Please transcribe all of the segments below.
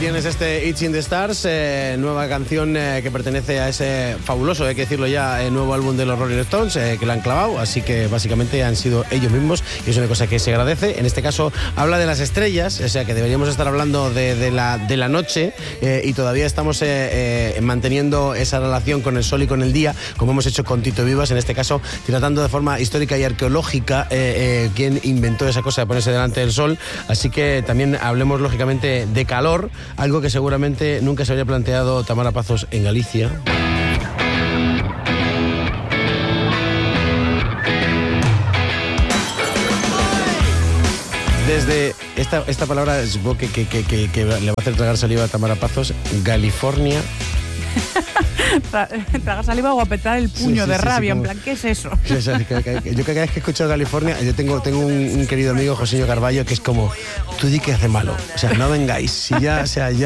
tienes este It's in the Stars, nueva canción que pertenece a ese fabuloso, hay que decirlo ya, nuevo álbum de los Rolling Stones, que le han clavado, así que básicamente han sido ellos mismos y es una cosa que se agradece. En este caso habla de las estrellas, o sea que deberíamos estar hablando de la noche y todavía estamos manteniendo esa relación con el sol y con el día, como hemos hecho con Tito Vivas, en este caso tratando de forma histórica y arqueológica quién inventó esa cosa de ponerse delante del sol, así que también hablemos lógicamente de calor, algo que seguramente nunca se habría planteado Tamara Pazos en Galicia. Desde esta palabra, supongo que le va a hacer tragar saliva a Tamara Pazos, California. Tragar saliva o apretar el puño de rabia, como... en plan, ¿qué es eso? Yo cada vez que escucho California, yo tengo un querido amigo, Joséño Carballo, que es como, tú di que hace malo, o sea, no vengáis, si ya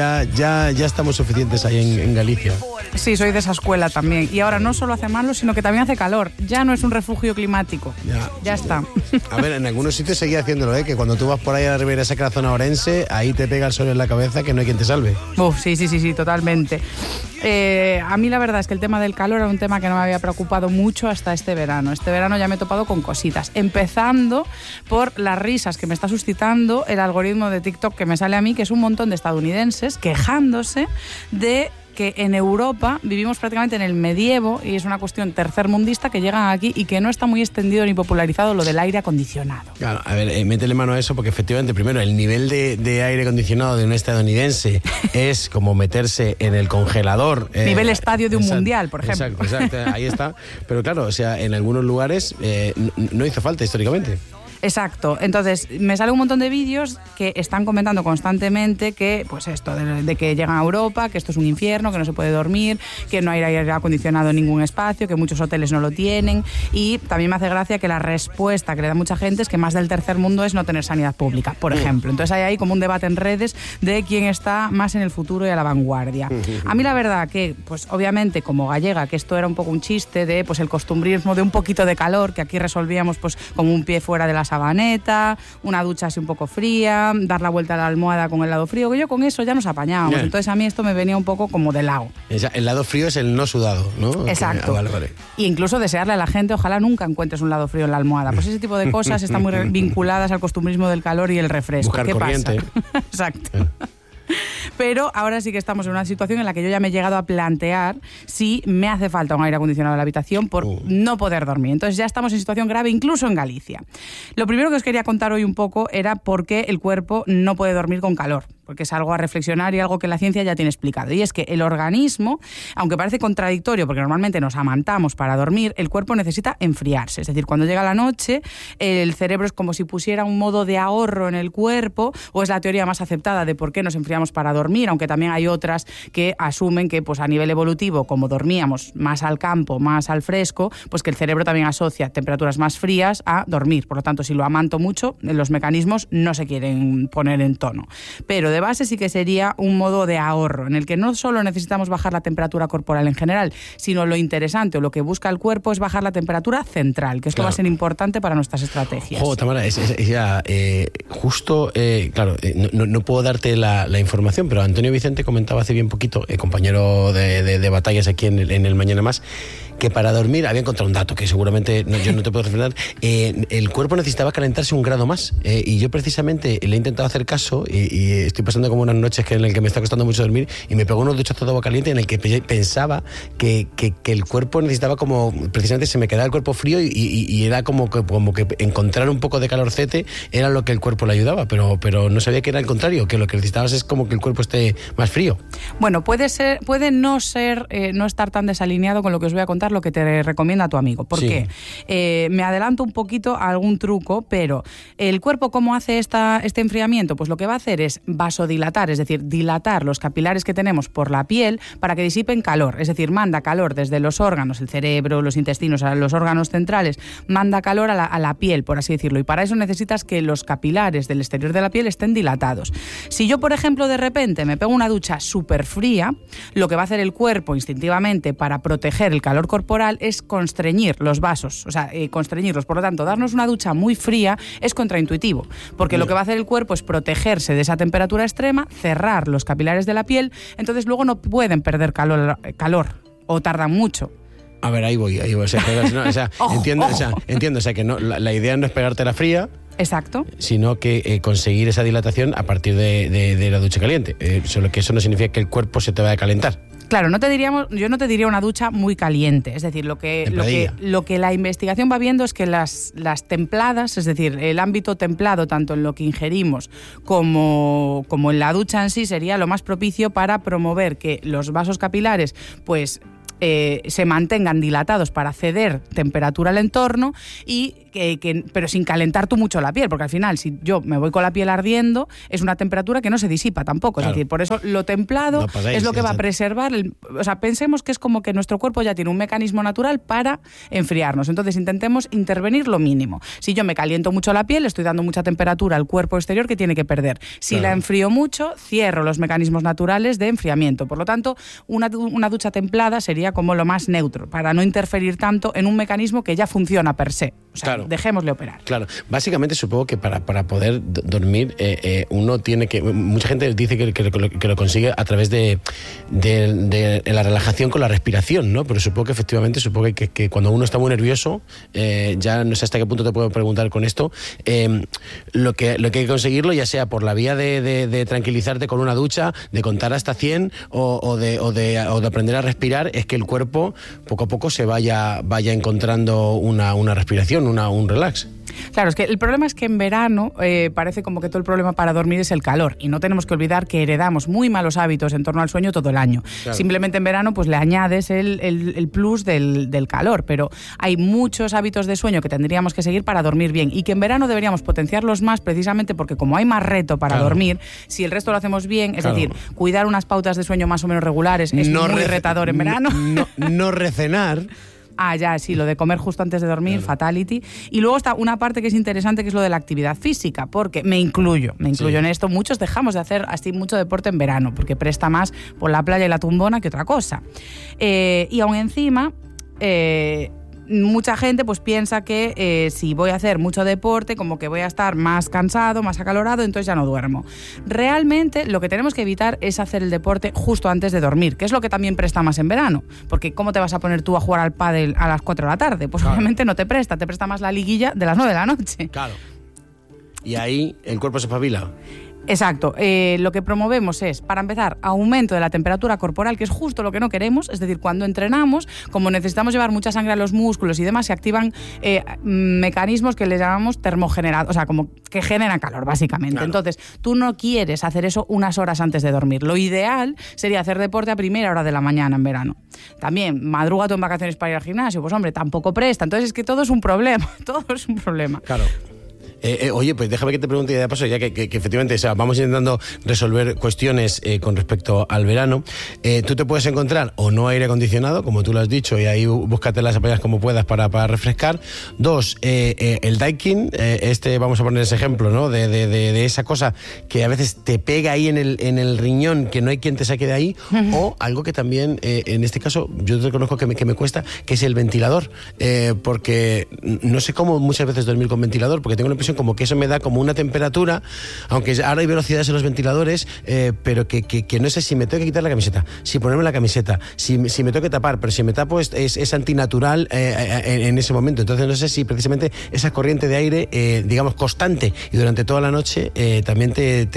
estamos suficientes ahí en Galicia. Sí, soy de esa escuela también, y ahora no solo hace malo, sino que también hace calor, ya no es un refugio climático, ya está. A ver, en algunos sitios seguía haciéndolo, que cuando tú vas por ahí a la Ribera Sacra, zona orense, ahí te pega el sol en la cabeza que no hay quien te salve. Sí, totalmente. A mí la verdad es que el tema del calor era un tema que no me había preocupado mucho hasta este verano. Este verano ya me he topado con cositas, empezando por las risas que me está suscitando el algoritmo de TikTok que me sale a mí, que es un montón de estadounidenses quejándose de que en Europa vivimos prácticamente en el medievo y es una cuestión tercermundista que llegan aquí y que no está muy extendido ni popularizado lo del aire acondicionado. Claro, a ver, métele mano a eso porque efectivamente, primero, el nivel de aire acondicionado de un estadounidense es como meterse en el congelador. Nivel estadio de un mundial, por ejemplo. Exacto, ahí está. Pero claro, o sea, en algunos lugares no hizo falta históricamente. Exacto, entonces me sale un montón de vídeos que están comentando constantemente que, pues esto, de que llegan a Europa, que esto es un infierno, que no se puede dormir, que no hay aire acondicionado en ningún espacio, que muchos hoteles no lo tienen, y también me hace gracia que la respuesta que le da mucha gente es que más del tercer mundo es no tener sanidad pública, por ejemplo. Entonces hay ahí como un debate en redes de quién está más en el futuro y a la vanguardia. A mí la verdad que, pues obviamente como gallega, que esto era un poco un chiste de pues el costumbrismo de un poquito de calor, que aquí resolvíamos pues como un pie fuera de la sabaneta, una ducha así un poco fría, dar la vuelta a la almohada con el lado frío, que yo con eso ya nos apañábamos. Yeah. Entonces a mí esto me venía un poco como de lado. El lado frío es el no sudado, ¿no? Exacto. Vale. Y incluso desearle a la gente, ojalá nunca encuentres un lado frío en la almohada. Pues ese tipo de cosas están muy vinculadas al costumbrismo del calor y el refresco. Buscar ¿Qué corriente. pasa? Exacto. Pero ahora sí que estamos en una situación en la que yo ya me he llegado a plantear si me hace falta un aire acondicionado en la habitación por no poder dormir. Entonces ya estamos en situación grave incluso en Galicia. Lo primero que os quería contar hoy un poco era por qué el cuerpo no puede dormir con calor, porque es algo a reflexionar y algo que la ciencia ya tiene explicado. Y es que el organismo, aunque parece contradictorio, porque normalmente nos amantamos para dormir, el cuerpo necesita enfriarse. Es decir, cuando llega la noche, el cerebro es como si pusiera un modo de ahorro en el cuerpo, o es la teoría más aceptada de por qué nos enfriamos para dormir, aunque también hay otras que asumen que pues a nivel evolutivo, como dormíamos más al campo, más al fresco, pues que el cerebro también asocia temperaturas más frías a dormir. Por lo tanto, si lo amanto mucho, los mecanismos no se quieren poner en tono. Pero de base sí que sería un modo de ahorro, en el que no solo necesitamos bajar la temperatura corporal en general, sino lo interesante o lo que busca el cuerpo es bajar la temperatura central, que esto va a ser importante para nuestras estrategias. Tamara, no puedo darte la información, pero Antonio Vicente comentaba hace bien poquito, compañero de batallas aquí en el Mañana Más, que para dormir había encontrado un dato que seguramente yo no te puedo refrendar. El cuerpo necesitaba calentarse 1 grado más, y yo precisamente le he intentado hacer caso y estoy pasando como unas noches en las que me está costando mucho dormir y me pegó unos duchazos de agua caliente en el que pensaba que el cuerpo necesitaba como, precisamente se me quedaba el cuerpo frío y era como que encontrar un poco de calorcete era lo que el cuerpo le ayudaba, pero no sabía que era el contrario, que lo que necesitabas es como que el cuerpo esté más frío. Bueno, puede no estar tan desalineado con lo que os voy a contar, lo que te recomienda tu amigo. ¿Por qué? Me adelanto un poquito a algún truco, pero el cuerpo, ¿cómo hace este enfriamiento? Pues lo que va a hacer es vasodilatar, es decir, dilatar los capilares que tenemos por la piel para que disipen calor, es decir, manda calor desde los órganos, el cerebro, los intestinos, a los órganos centrales, manda calor a la piel, por así decirlo, y para eso necesitas que los capilares del exterior de la piel estén dilatados. Si yo, por ejemplo, de repente me pego una ducha súper fría, lo que va a hacer el cuerpo instintivamente para proteger el calor corporal corporal es constreñir los vasos, o sea, constreñirlos. Por lo tanto, darnos una ducha muy fría es contraintuitivo, porque lo que va a hacer el cuerpo es protegerse de esa temperatura extrema, cerrar los capilares de la piel, entonces luego no pueden perder calor o tardan mucho. A ver, ahí voy. O sea, entiendo, o sea, que no, la idea no es pegarte la fría. Exacto. Sino que conseguir esa dilatación a partir de la ducha caliente. Solo que eso no significa que el cuerpo se te vaya a calentar. Claro, yo no te diría una ducha muy caliente. Es decir, lo que la investigación va viendo es que las templadas, es decir, el ámbito templado, tanto en lo que ingerimos como en la ducha en sí, sería lo más propicio para promover que los vasos capilares, pues, se mantengan dilatados para ceder temperatura al entorno pero sin calentar tú mucho la piel, porque al final si yo me voy con la piel ardiendo es una temperatura que no se disipa tampoco, claro. Es decir, por eso lo templado es lo que va a preservar, o sea, pensemos que es como que nuestro cuerpo ya tiene un mecanismo natural para enfriarnos, entonces intentemos intervenir lo mínimo. Si yo me caliento mucho la piel, estoy dando mucha temperatura al cuerpo exterior que tiene que perder. Si la enfrío mucho, cierro los mecanismos naturales de enfriamiento. Por lo tanto, una ducha templada sería como lo más neutro, para no interferir tanto en un mecanismo que ya funciona per se. O sea, claro. Dejémosle operar. Claro, básicamente supongo que para poder dormir uno tiene que... Mucha gente dice que lo consigue a través de la relajación con la respiración, ¿no? Pero supongo que efectivamente, que cuando uno está muy nervioso, ya no sé hasta qué punto te puedo preguntar con esto, lo que hay que conseguirlo, ya sea por la vía de tranquilizarte con una ducha, de contar hasta 100 o de aprender a respirar, es que el cuerpo poco a poco se vaya encontrando una respiración, un relax. Claro, es que el problema es que en verano parece como que todo el problema para dormir es el calor, y no tenemos que olvidar que heredamos muy malos hábitos en torno al sueño todo el año. Claro. Simplemente en verano pues le añades el plus del calor, pero hay muchos hábitos de sueño que tendríamos que seguir para dormir bien, y que en verano deberíamos potenciarlos más precisamente porque como hay más reto para dormir, si el resto lo hacemos bien, es decir, cuidar unas pautas de sueño más o menos regulares es muy retador en verano. No recenar. Ah, ya, sí, lo de comer justo antes de dormir, claro. Fatality. Y luego está una parte que es interesante, que es lo de la actividad física, porque me incluyo en esto. Muchos dejamos de hacer así mucho deporte en verano, porque presta más por la playa y la tumbona que otra cosa. Y aún encima... mucha gente pues piensa que si voy a hacer mucho deporte, como que voy a estar más cansado, más acalorado, entonces ya no duermo. Realmente lo que tenemos que evitar es hacer el deporte justo antes de dormir, que es lo que también presta más en verano, porque ¿cómo te vas a poner tú a jugar al pádel a las 4 de la tarde? Pues claro. Obviamente no te presta más la liguilla de las 9 de la noche. Claro. Y ahí el cuerpo se espabila. Exacto. Lo que promovemos es, para empezar, aumento de la temperatura corporal, que es justo lo que no queremos. Es decir, cuando entrenamos, como necesitamos llevar mucha sangre a los músculos y demás, se activan mecanismos que les llamamos termogenerados, o sea, como que generan calor, básicamente. Claro. Entonces, tú no quieres hacer eso unas horas antes de dormir. Lo ideal sería hacer deporte a primera hora de la mañana en verano. También, madruga tú en vacaciones para ir al gimnasio, pues hombre, tampoco presta. Entonces, es que todo es un problema, todo es un problema. Claro. Oye, pues déjame que te pregunte de paso, ya que efectivamente, o sea, vamos intentando resolver cuestiones con respecto al verano. Tú te puedes encontrar o no aire acondicionado, como tú lo has dicho, y ahí búscate las apoyas como puedas para refrescar. 2, el Daikin, vamos a poner ese ejemplo, ¿no? De esa cosa que a veces te pega ahí en el riñón, que no hay quien te saque de ahí, o algo que también, en este caso, yo te reconozco que me cuesta, que es el ventilador, porque no sé cómo muchas veces dormir con ventilador, porque tengo la impresión como que eso me da como una temperatura, aunque ahora hay velocidades en los ventiladores, pero que no sé si me tengo que quitar la camiseta, si ponerme la camiseta, si me tengo que tapar, pero si me tapo es antinatural en ese momento. Entonces no sé si precisamente esa corriente de aire, digamos, constante y durante toda la noche también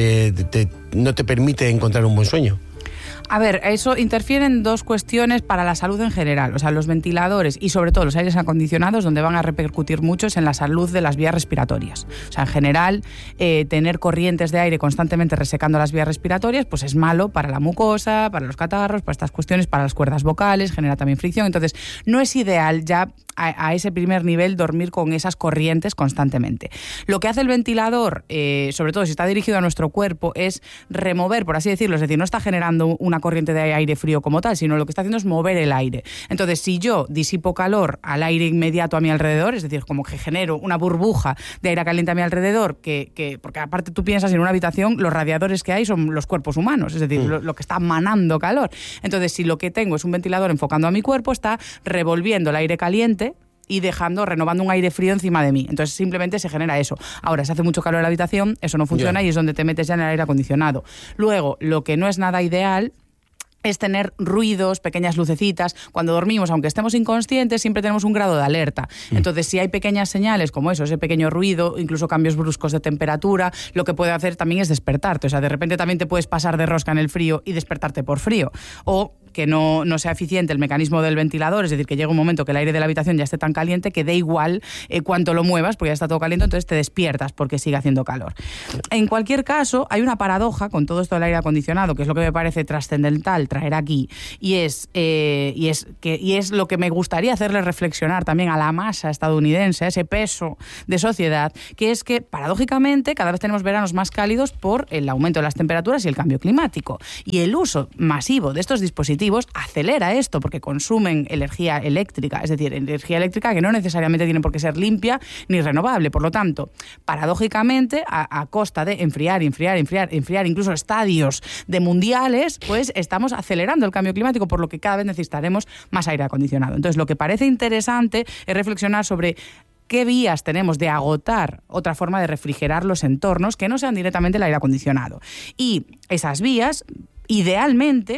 no te permite encontrar un buen sueño. A ver, eso interfiere en dos cuestiones para la salud en general. O sea, los ventiladores y sobre todo los aires acondicionados, donde van a repercutir mucho es en la salud de las vías respiratorias. O sea, en general, tener corrientes de aire constantemente resecando las vías respiratorias, pues es malo para la mucosa, para los catarros, para estas cuestiones, para las cuerdas vocales, genera también fricción. Entonces, no es ideal ya a ese primer nivel dormir con esas corrientes constantemente. Lo que hace el ventilador, sobre todo si está dirigido a nuestro cuerpo, es remover, por así decirlo, es decir, no está generando una una corriente de aire frío como tal, sino lo que está haciendo es mover el aire. Entonces, si yo disipo calor al aire inmediato a mi alrededor, es decir, como que genero una burbuja de aire caliente a mi alrededor, porque aparte tú piensas en una habitación, los radiadores que hay son los cuerpos humanos, es decir, lo que está manando calor. Entonces, si lo que tengo es un ventilador enfocando a mi cuerpo, está revolviendo el aire caliente y renovando un aire frío encima de mí. Entonces simplemente se genera eso. Ahora, si hace mucho calor en la habitación, eso no funciona y es donde te metes ya en el aire acondicionado. Luego, lo que no es nada ideal es tener ruidos, pequeñas lucecitas. Cuando dormimos, aunque estemos inconscientes, siempre tenemos un grado de alerta. Entonces, si hay pequeñas señales como eso, ese pequeño ruido, incluso cambios bruscos de temperatura, lo que puede hacer también es despertarte. O sea, de repente también te puedes pasar de rosca en el frío y despertarte por frío. O que no sea eficiente el mecanismo del ventilador, es decir, que llega un momento que el aire de la habitación ya esté tan caliente que dé igual cuánto lo muevas, porque ya está todo caliente, entonces te despiertas porque sigue haciendo calor. En cualquier caso, hay una paradoja con todo esto del aire acondicionado, que es lo que me parece trascendental traer aquí, y es lo que me gustaría hacerle reflexionar también a la masa estadounidense, a ese peso de sociedad, que es que, paradójicamente, cada vez tenemos veranos más cálidos por el aumento de las temperaturas y el cambio climático. Y el uso masivo de estos dispositivos acelera esto porque consumen energía eléctrica, es decir, energía eléctrica que no necesariamente tiene por qué ser limpia ni renovable. Por lo tanto, paradójicamente, a costa de enfriar, incluso estadios de mundiales, pues estamos acelerando el cambio climático, por lo que cada vez necesitaremos más aire acondicionado. Entonces, lo que parece interesante es reflexionar sobre qué vías tenemos de agotar otra forma de refrigerar los entornos que no sean directamente el aire acondicionado. Y esas vías, idealmente,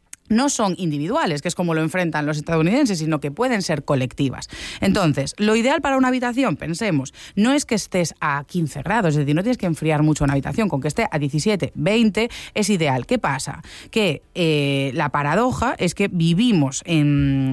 no son individuales, que es como lo enfrentan los estadounidenses, sino que pueden ser colectivas. Entonces, lo ideal para una habitación, pensemos, no es que estés a 15 grados, es decir, no tienes que enfriar mucho una habitación, con que esté a 17, 20 es ideal. ¿Qué pasa? Que la paradoja es que vivimos en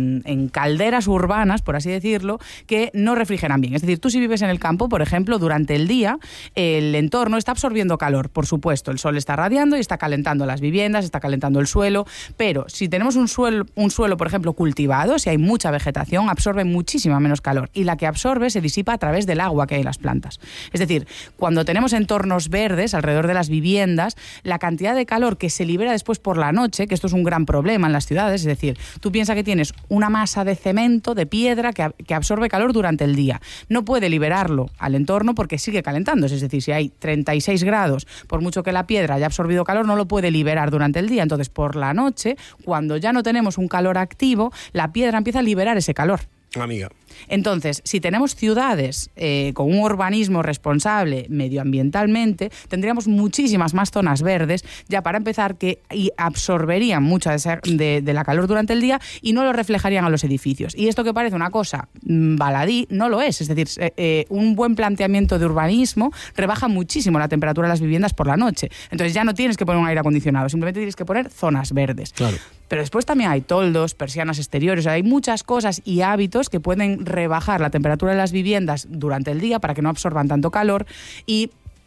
calderas urbanas, por así decirlo, que no refrigeran bien. Es decir, tú si vives en el campo, por ejemplo, durante el día, el entorno está absorbiendo calor, por supuesto, el sol está radiando y está calentando las viviendas, está calentando el suelo. Pero si tenemos un suelo, por ejemplo, cultivado, si hay mucha vegetación, absorbe muchísima menos calor. Y la que absorbe se disipa a través del agua que hay en las plantas. Es decir, cuando tenemos entornos verdes alrededor de las viviendas, la cantidad de calor que se libera después por la noche, que esto es un gran problema en las ciudades, es decir, tú piensas que tienes una masa de cemento, de piedra, que absorbe calor durante el día. No puede liberarlo al entorno porque sigue calentándose. Es decir, si hay 36 grados, por mucho que la piedra haya absorbido calor, no lo puede liberar durante el día. Entonces, por la noche, cuando ya no tenemos un calor activo, la piedra empieza a liberar ese calor. Amiga. Entonces, si tenemos ciudades con un urbanismo responsable medioambientalmente, tendríamos muchísimas más zonas verdes, ya para empezar, que absorberían mucha de la calor durante el día y no lo reflejarían a los edificios. Y esto que parece una cosa baladí, no lo es. Es decir, un buen planteamiento de urbanismo rebaja muchísimo la temperatura de las viviendas por la noche. Entonces ya no tienes que poner un aire acondicionado, simplemente tienes que poner zonas verdes. Claro. Pero después también hay toldos, persianas exteriores, o sea, hay muchas cosas y hábitos que pueden rebajar la temperatura de las viviendas durante el día para que no absorban tanto calor y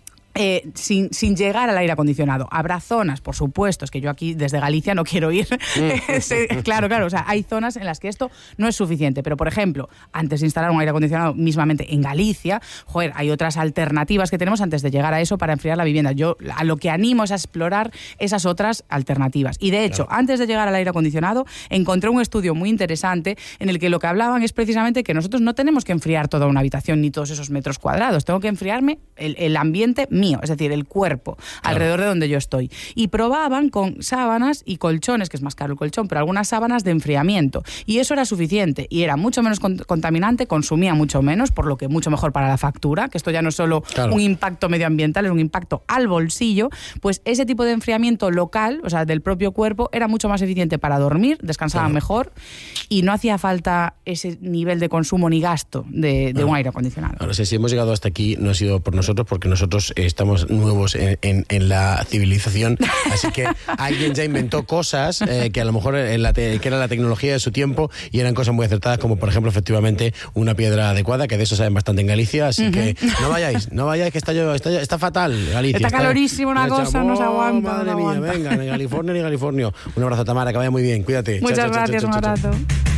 sin llegar al aire acondicionado. Habrá zonas, por supuesto, es que yo aquí desde Galicia no quiero ir. Claro, o sea, hay zonas en las que esto no es suficiente, pero por ejemplo, antes de instalar un aire acondicionado mismamente en Galicia, hay otras alternativas que tenemos antes de llegar a eso para enfriar la vivienda. Yo a lo que animo es a explorar esas otras alternativas. Y de hecho, antes de llegar al aire acondicionado, encontré un estudio muy interesante en el que lo que hablaban es precisamente que nosotros no tenemos que enfriar toda una habitación ni todos esos metros cuadrados. Tengo que enfriarme el ambiente mío, es decir, el cuerpo, alrededor de donde yo estoy. Y probaban con sábanas y colchones, que es más caro el colchón, pero algunas sábanas de enfriamiento. Y eso era suficiente. Y era mucho menos contaminante, consumía mucho menos, por lo que mucho mejor para la factura, que esto ya no es solo un impacto medioambiental, es un impacto al bolsillo. Pues ese tipo de enfriamiento local, o sea, del propio cuerpo, era mucho más eficiente para dormir, descansaba mejor y no hacía falta ese nivel de consumo ni gasto de un aire acondicionado. Ahora, si hemos llegado hasta aquí, no ha sido por nosotros, porque nosotros estamos nuevos en la civilización, así que alguien ya inventó cosas que a lo mejor que era la tecnología de su tiempo y eran cosas muy acertadas, como por ejemplo, efectivamente, una piedra adecuada, que de eso saben bastante en Galicia, así que no vayáis, que está fatal Galicia. Está calorísimo una cosa, no se aguanta. Madre mía, venga, ni California. Un abrazo, Tamara, que vaya muy bien, cuídate. Muchas gracias, un abrazo.